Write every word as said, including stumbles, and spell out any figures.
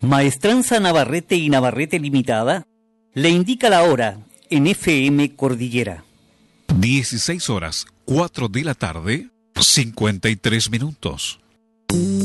Maestranza Navarrete y Navarrete Limitada le indica la hora en F M Cordillera. dieciséis horas, cuatro de la tarde, cincuenta y tres minutos.